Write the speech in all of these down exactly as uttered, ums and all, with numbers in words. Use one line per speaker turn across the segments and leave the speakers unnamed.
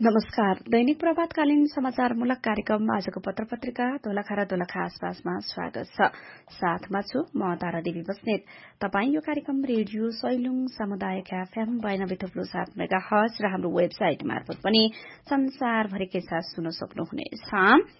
नमस्कार। दैनिक प्रभातकालीन समाचारमूलक कार्यक्रम आजको पत्र पत्रिका दोलखा र दोलखा आसपासमा स्वागत छ। साथमा छु म तारा देवी बस्नेत। तपाई यो कार्यक्रम रेडियो सैलुङ सामुदायिक एफएम बयानब्बे थुप्रो सात मेगाहर्ज र हाम्रो वेबसाइट मार्फत पनि संसारभरिकै साथ सुन्न सक्नुहुनेछ।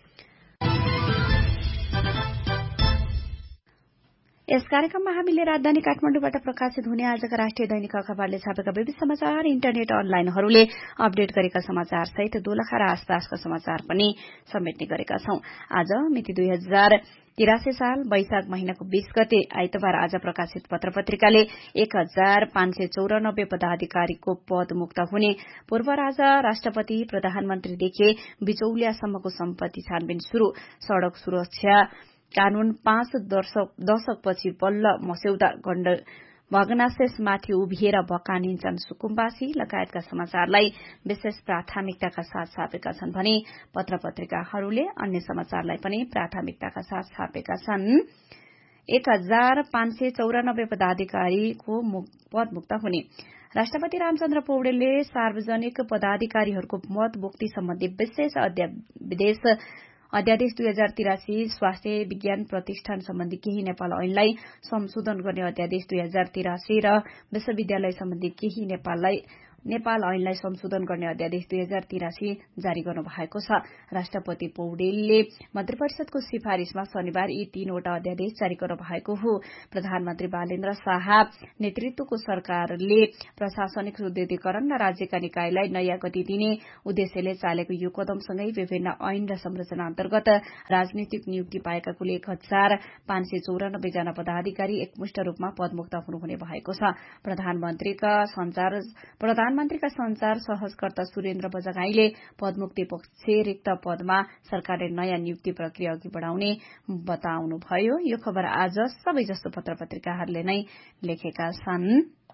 यस कार्यक्रममा हामीले राजधानी काठमाडौँबाट प्रकाशित हुने आजका राष्ट्रिय दैनिक अखबारले छापेका विविध समाचार, इन्टरनेट अनलाइनहरूले अपडेट गरेका समाचार सहित दोलखा र आसपासका समाचार पनि समेट्ने गरेका छौं। आज मिति दुई हजार तिरासी साल वैशाख महिनाको बीस गते आइतबार आज प्रकाशित पत्र पत्रिकाले एक हजार पाँच सय चौरानब्बे पदाधिकारीको पद मुक्त हुने, पूर्व राजा राष्ट्रपति प्रधानमन्त्रीदेखि बिचौलियासम्मको सम्पत्ति छानबिन शुरू, सड़क सुरक्षा कानून पाँच दशकपछि बल्ल मस्यौदा गण्ड भग्नाशेषमाथि उभिएर भकानिन्छन् सुकुम्बासी लगायतका समाचारलाई विशेष प्राथमिकताका साथ छापेका छन् भने पत्र पत्रिकाहरूले अन्य समाचारलाई पनि प्राथमिकताका साथ छापेका छन्। एक हजार पाँच सय चौरानब्बे पदाधिकारीको पद मुक्त हुने, राष्ट्रपति रामचन्द्र पौडेलले सार्वजनिक पदाधिकारीहरूको पद मुक्ति सम्बन्धी विशेष अध्यादेश अध्यादेश दुई हजार तिरासी स्वास्थ्य विज्ञान प्रतिष्ठान सम्बन्धी केही नेपाल ऐनलाई संशोधन गर्ने अध्यादेश दुई हजार तिरासी र विश्वविद्यालय सम्बन्धी केही नेपाललाई नेपाल ऐनलाई संशोधन गर्ने अध्यादेश दुई हजार तिरासी जारी गर्नु भएको छ। राष्ट्रपति पौडेलले मन्त्री परिषदको सिफारिशमा शनिबार यी तीनवटा अध्यादेश जारी गर्नु भएको हो। प्रधानमन्त्री बालेन्द्र शाह नेतृत्वको सरकारले प्रशासनिक सुदृढीकरण र राज्यका निकायलाई नयाँ गति दिने उद्देश्यले चालेको यो कदमसँगै विभिन्न ऐन र संरचना अन्तर्गत राजनीतिक नियुक्ति पाएका कुल एक हजार पाँच सय चौरानब्बे जना पदाधिकारी एकमुष्ट रूपमा पदमुक्त हुनुहुने भएको छ। प्रधानमन्त्रीका संचार प्रधानमन्त्रीका संचार सहजकर्ता सुरेन्द्र बजगाईले पदमुक्ति पक्ष रिक्त पदमा सरकारले नयाँ नियुक्ति प्रक्रिया अघि बढ़ाउने बताउनुभयो। यो खबर आज सबै जस्तो पत्र पत्रिकाहरूले नै लेखेका छन्।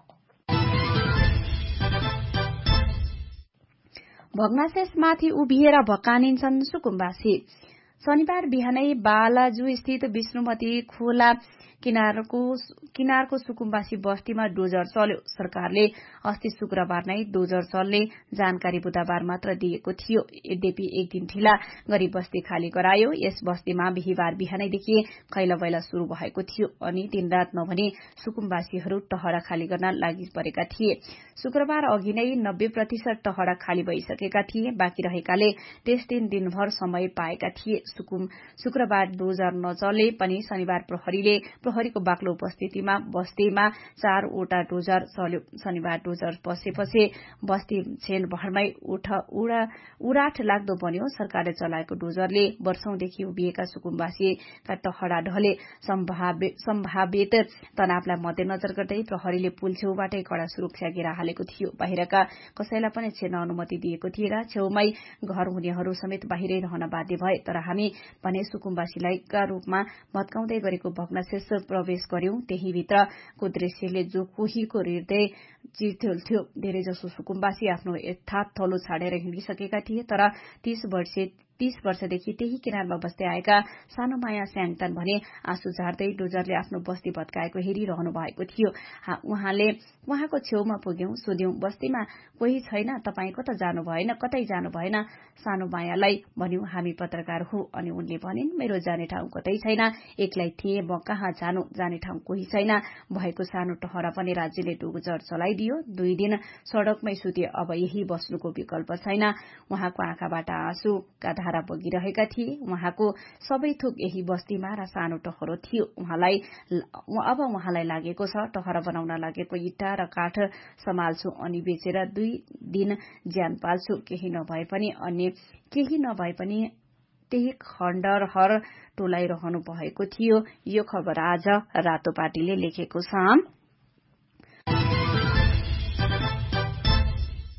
भग्नाशेषमाथि उभिएर भकानिन्छन् सुकुम्बासी, शनिबार बिहानै बालाजु स्थित विष्णुमती खोला किनारको किनारको सुकुम्बासी बस्तीमा डोजर चल्यो। सरकारले अस्ति शुक्रबार नै डोजर चल्ने जानकारी बुधबार मात्र दिएको थियो। यद्यपि एक दिन ढिला गरी बस्ती खाली गरायो। यस बस्तीमा बिहिबार बिहानैदेखि खैला बैला शुरू भएको थियो अनि दिनरात नभनी सुकुम्बासीहरू टहरा खाली गर्न लागि परेका थिए। शुक्रबार अघि नै नब्बे प्रतिशत टहरा खाली भइसकेका थिए। बाँकी रहेकाले त्यस दिन दिनभर समय पाएका थिए। शुक्रबार डोजर नचले पनि शनिबार प्रहरीले प्रहरीको बाक्लो उपस्थितिमा बस्तीमा चारवटा डोजर चल्यो। शनिबार डोजर पसेपछि बस्ती छेनभरमै उराठ लाग्दो बन्यो। सरकारले चलाएको डोजरले वर्षौंदेखि उभिएका सुकुम्बासीका टहरा ढले। सम्भावित तनावलाई मध्यनजर गर्दै प्रहरीले पुल छेउबाटै कड़ा सुरक्षा घेरा हालेको थियो। बाहिरका कसैलाई पनि छेड्न अनुमति दिएको थिएन। छेउमै घर हुनेहरू समेत बाहिरै रहन बाध्य भए। तर हामी भने सुकुम्बासीलाई का रूपमा भत्काउँदै गरेको भग्नाशेष प्रवेश गर्यौं। त्यही भित्रको दृश्यले जो कोहीको हृदय चिर्थ्यो। धेरै जसो सुकुम्बासी आफ्नो यथार्थ थलो छाडेर हिँडिसकेका थिए। तर तीस वर्ष तीस वर्षदेखि त्यही किनारमा बस्दै आएका सानो माया स्याङतान भने आँसु झार्दै डोजरले आफ्नो बस्ती भत्काएको हेरिरहनु भएको थियो। उहाँले उहाँको छेउमा पुग्यौं, सोध्यौं बस्तीमा कोही छैन, तपाईँ कता जानु भएन कतै जानु भएन। सानो मायालाई भन्यौं हामी पत्रकार हो अनि उनले भनिन् मेरो जाने ठाउँ कतै छैन, एक्लै थिए म कहाँ जानु, जाने ठाउँ कोही छैन। भएको सानो टहरा पनि राज्यले डोजर चलाइदियो। दुई दिन सड़कमै सुते, अब यही बस्नुको विकल्प छैन। उहाँको आँखाबाट आँसुका धारा बगिरहेका थिए। उहाँको सबै थोक यही बस्तीमा र सानो टहरो थियो। उहाँलाई अब उहाँलाई लागेको छ टहरा बनाउन लागेको इट्टा र काठ सम्हाल्छु अनि बेचेर दुई दिन ज्यान पाल्छु। केही नभए पनि अन्य केही नभए पनि त्यही खण्डहर टोलाइरहनु भएको थियो। यो खबर आज रातोपाटीले लेखेको छ।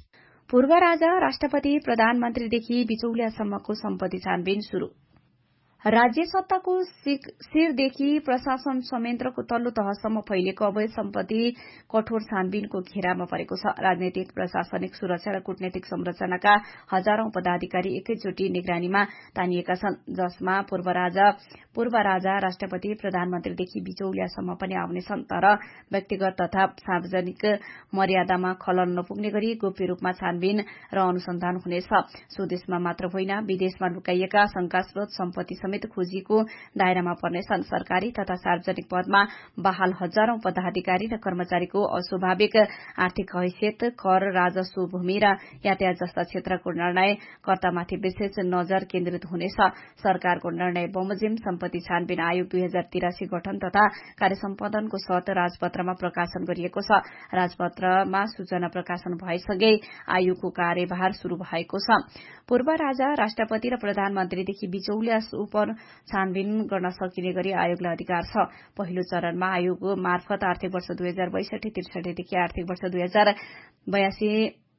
पूर्व राजा राष्ट्रपति प्रधानमन्त्रीदेखि बिचौलियासम्मको सम्पत्ति छानबिन शुरू, राज्य सत्ताको शिरदेखि प्रशासन संयन्त्रको तल्लो तहसम्म फैलिएको अवैध सम्पत्ति कठोर छानबिनको घेरामा परेको छ। राजनैतिक, प्रशासनिक, सुरक्षा र कूटनैतिक संरचनाका हजारौं पदाधिकारी एकैचोटि निगरानीमा तानिएका छन्, जसमा पूर्व राजा पूर्व राजा राष्ट्रपति, प्रधानमन्त्रीदेखि बिचौलियासम्म पनि आउनेछन्। तर व्यक्तिगत तथा सार्वजनिक मर्यादामा खलल नपुग्ने गरी गोप्य रूपमा छानबिन र अनुसन्धान हुनेछ। स्वदेशमा मात्र होइन, विदेशमा लुकाइएका शंकास्पद सम्पत्ति समेत खोजीको दायरामा पर्नेछन्। सरकारी तथा सार्वजनिक पदमा बहाल हजारौं पदाधिकारी र कर्मचारीको अस्वाभाविक आर्थिक हैसियत, कर, राजस्व, भूमि र यातायात जस्ता क्षेत्रको निर्णयकर्तामाथि विशेष नजर केन्द्रित हुनेछ। सरकारको निर्णय बमोजिम सम्पत्ति छानबिन आयोग दुई हजार तिरासी गठन तथा कार्यसम्पादनको सत राजपत्रमा प्रकाशन गरिएको छ। राजपत्रमा सूचना प्रकाशन भएसँगै आयोगको कार्यभार शुरू भएको छ। पूर्व राजा, राष्ट्रपति र प्रधानमन्त्रीदेखि बिचौलिया उप छानबिन गर्न सकिने गरी आयोगलाई अधिकार छ। पहिलो चरणमा आयोग मार्फत आर्थिक वर्ष दुई हजार बैसठी त्रिसठीदेखि आर्थिक वर्ष दुई हजार बयासी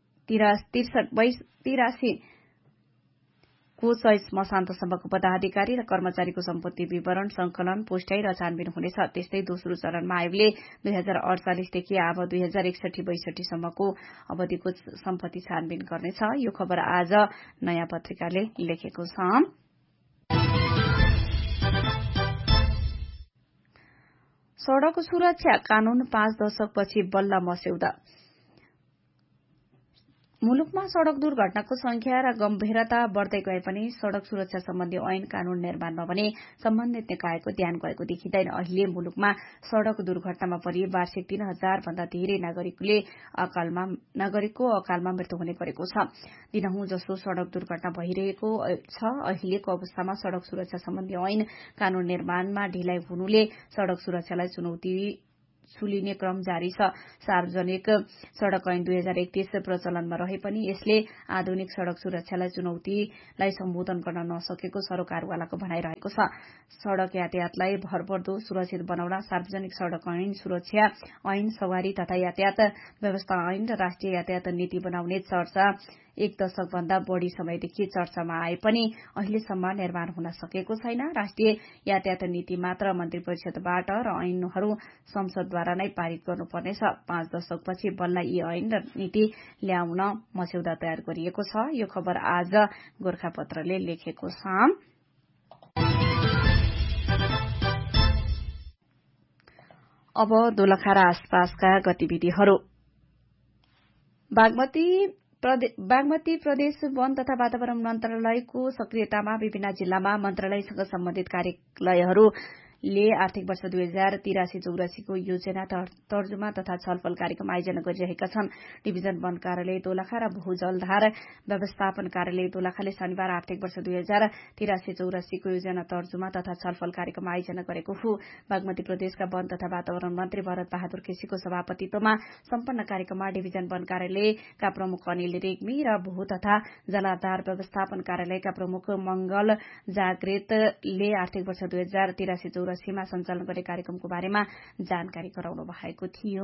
तिरासी को चैत मसान्तसम्मको पदाधिकारी र कर्मचारीको सम्पत्ति विवरण संकलन, पुष्टाइ र छानबिन हुनेछ। त्यस्तै दोस्रो चरणमा आयोगले दुई हजार अडचालिसदेखि अब दुई हजार एकसठी बैसठीसम्मको अवधिको सम्पत्ति छानबिन गर्नेछ। यो खबर आज नयाँ पत्रिकाले लेखेको छ। सड़क सुरक्षा कानून पाँच दशकपछि बल्ल मस्यौदा। मुलुकमा सड़क दुर्घटनाको संख्या र गम्भीरता बढ़दै गए पनि सड़क सुरक्षा सम्बन्धी ऐन कानून निर्माणमा भने सम्बन्धित निकायको ध्यान गएको देखिँदैन। अहिले मुलुकमा सड़क दुर्घटनामा परि वार्षिक तीन हजार भन्दा धेरै नागरिकले अकालमा नागरिकको अकालमा मृत्यु हुने गरेको छ। दिनहुँ जसो सड़क दुर्घटना भइरहेको छ। अहिलेको अवस्थामा सड़क सुरक्षा सम्बन्धी ऐन कानून निर्माणमा ढिलाइ हुनुले सड़क सुरक्षालाई चुनौती सुलिने क्रम जारी छ। सार्वजनिक सड़क ऐन दुई हजार एकतीस प्रचलनमा रहे पनि यसले आधुनिक सड़क सुरक्षालाई चुनौतीलाई सम्बोधन गर्न नसकेको सरोकारवालाको भनाइरहेको छ। सड़क यातायातलाई भरपर्दो सुरक्षित बनाउन सार्वजनिक सड़क ऐन, सुरक्षा ऐन, सवारी तथा यातायात व्यवस्था ऐन र राष्ट्रिय यातायात नीति बनाउने चर्चा एक दशक भन्दा बढ़ी समयदेखि चर्चामा आए पनि अहिलेसम्म निर्माण हुन सकेको छैन। राष्ट्रिय यातायात नीति मात्र मन्त्री परिषदबाट र ऐनहरू संसदद्वारा नै पारित गर्नुपर्नेछ। पाँच दशकपछि बल्ल यी ऐन र नीति ल्याउन मस्यौदा तयार गरिएको छ। यो खबर आज गोर्खापत्रले लेखेको छ। अब दोलखा र आसपासका गतिविधिहरू। बागमती बागमती प्रदेश वन तथा वातावरण मन्त्रालयको सक्रियतामा विभिन्न जिल्लामा मन्त्रालयसँग सम्बन्धित कार्यालयहरूले आर्थिक वर्ष दुई हजार तिरासी चौरासीको योजना तर्जुमा तथा छलफल कार्यक्रम आयोजना गरिरहेका छन्। डिभिजन वन कार्यालय दोलखा र भूजलधार व्यवस्थापन कार्यालय दोलखाले शनिबार आर्थिक वर्ष दुई हजार तिरासी चौरासीको योजना तर्जुमा तथा छलफल कार्यक्रम आयोजना गरेको हो। बागमती प्रदेशका वन तथा वातावरण मन्त्री भरत बहादुर केसीको सभापतित्वमा सम्पन्न कार्यक्रममा डिभिजन वन कार्यालयका प्रमुख अनिल रेग्मी र भू तथा जलाधार व्यवस्थापन कार्यालयका प्रमुख मंगल जागृतले आर्थिक वर्ष दुई हजार तिरासी चौरासीमा सञ्चालन गर्ने कार्यक्रमको बारेमा जानकारी गराउनु भएको थियो।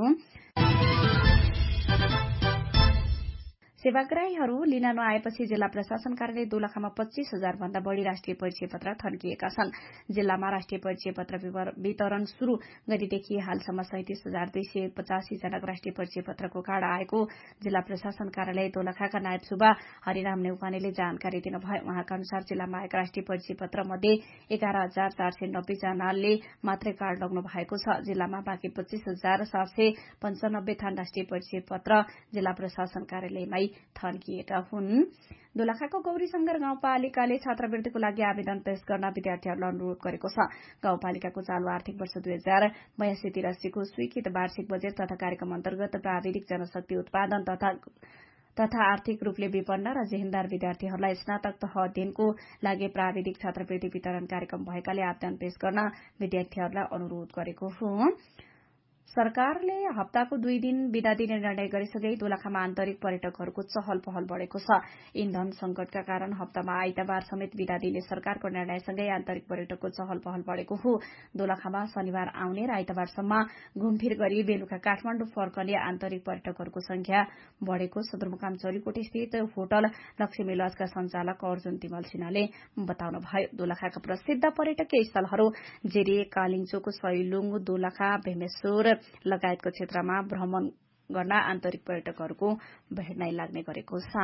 सेवाग्राहीहरू लिन नआएपछि जिल्ला प्रशासन कार्यालय दोलखामा पच्चीस हजार भन्दा बढ़ी राष्ट्रिय परिचय पत्र थन्किएका छन्। जिल्लामा राष्ट्रिय परिचय पत्र वितरण शुरू गरेदेखि हालसम्म सैंतिस हजार दुई सय पचासी जनाको राष्ट्रिय परिचय पत्रको कार्ड आएको जिल्ला प्रशासन कार्यालय दोलखाका नायब सुब्बा हरिराम नेउपानेले जानकारी दिनुभयो। उहाँका अनुसार जिल्लामा आएका राष्ट्रिय परिचय पत्र मध्ये एघार हजार चार सय नब्बे जनाले मात्रै कार्ड लग्नु भएको छ। जिल्लामा बाँकी पच्चीस हजार सात सय पञ्चानब्बे थान राष्ट्रिय परिचय पत्र जिल्ला प्रशासन कार्यालयमै थन्किएका हुन्। दोलखाको गौरीशंकर गाउँपालिकाले छात्रवृत्तिको लागि आवेदन पेश गर्न विद्यार्थीहरूलाई अनुरोध गरेको छ। गाउँपालिकाको चालू आर्थिक वर्ष दुई हजार बयासी तिरासीको स्वीकृत वार्षिक बजेट तथा कार्यक्रम अन्तर्गत प्राविधिक जनशक्ति उत्पादन तथा तथा आर्थिक रूपले विपन्न र जेहेन्दार विद्यार्थीहरूलाई स्नातक तह अध्ययनको लागि प्राविधिक छात्रवृत्ति वितरण कार्यक्रम भएकाले आवेदन पेश गर्न विद्यार्थीहरूलाई अनुरोध गरेको हो। सरकारले हप्ताको दुई दिन बिदा दिने निर्णय गरिसकै दोलखामा आन्तरिक पर्यटकहरूको चहल पहल बढ़ेको छ। इन्धन संकटका कारण हप्तामा आइतबार समेत बिदा दिने सरकारको निर्णयसँगै आन्तरिक पर्यटकको चहल पहल बढ़ेको हो। दोलखामा शनिबार आउने र आइतबारसम्म घुमफिर गरी बेलुका काठमाडौँ फर्कने आन्तरिक पर्यटकहरूको संख्या बढ़ेको सदरमुकाम चरीकोट स्थित होटल लक्ष्मी लजका संचालक अर्जुन तिमल सिन्हाले बताउनुभयो। दोलखाका प्रसिद्ध पर्यटकीय स्थलहरू जेरे, कालिङचोक, सैलुङ, दोलखा, भेमेश्वर लगायतको क्षेत्रमा भ्रमण गर्न आन्तरिक पर्यटकहरूको भेट नै लाग्ने गरेको छ।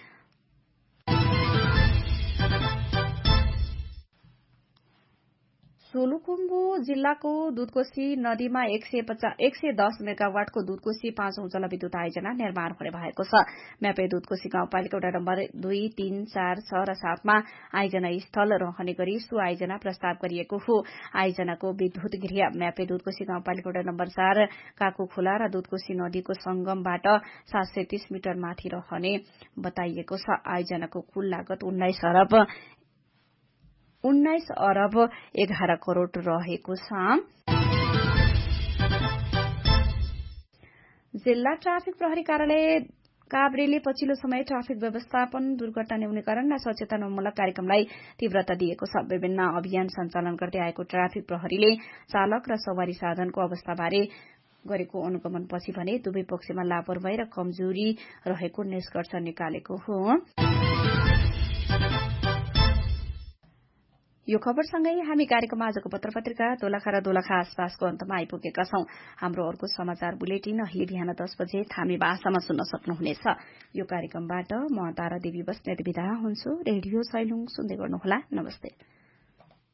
सोलुखुम्बु जिल्लाको दुधकोशी नदीमा एक सय पचास एक सय दस मेगावाटको दुधकोशी पाँचौं जलविद्युत आयोजना निर्माण हुने भएको छ। म्यापे दुधकोशी गाउँपालिका वडा नम्बर दुई, तीन, चार, छ र सातमा आयोजना स्थल रहने गरी सो आयोजना प्रस्ताव गरिएको हो। आयोजनाको विद्युत गृह म्यापे दुधकोशी गाउँपालिका वडा नम्बर चार काकु खोला र दुधकोशी नदीको संगमबाट सात सय तीस मिटर माथि रहने बताइएको छ। आयोजनाको कुल लागत उन्नाइस अरब उन्नाइस अरब एघार करोड़ रहेको छ। जिल्ला ट्राफिक प्रहरी कार्यालय काभ्रेले पछिल्लो समय ट्राफिक व्यवस्थापन, दुर्घटना न्यूनीकरण र सचेतनामूलक कार्यक्रमलाई तीव्रता दिएको छ। विभिन्न अभियान सञ्चालन गर्दै आएको ट्राफिक प्रहरीले चालक र सवारी साधनको अवस्थाबारे गरेको अनुगमनपछि भने दुवै पक्षमा लापरवाही र कमजोरी रहेको निष्कर्ष निकालेको हो। यो खबरसँगै हामी कार्यक्रम आजको पत्र पत्रिका दोलखा र दोलखा आसपासको अन्तमा आइपुगेका छौं। हाम्रो अर्को समाचार बुलेटिन अहिले बिहान दस बजे थामी भाषामा सुन्न सक्नुहुनेछ। यो कार्यक्रमबाट म तारा देवी बस्नेत बिदा हुन्छु। रेडियो सैलुङ सुन्दै गर्नुहोला। नमस्ते।